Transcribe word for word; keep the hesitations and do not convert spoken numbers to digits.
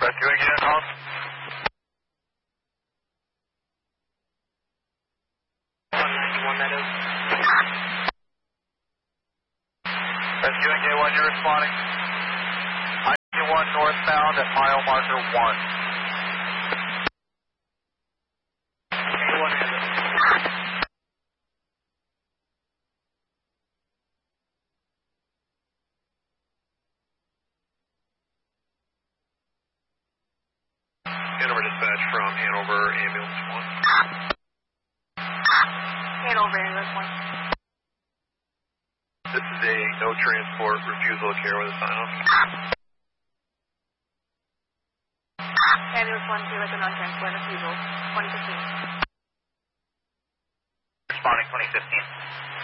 Rescue again, calls. one ninety-one, that is. Rescue K one, you're responding. I K one northbound at mile marker one. K one is it. Hanover dispatch from Hanover ambulance one. Hanover ambulance one. This is a no transport refusal of care with a sign off. Ambulance one, two, like a non-transport refusal, twenty fifteen. Responding twenty fifteen.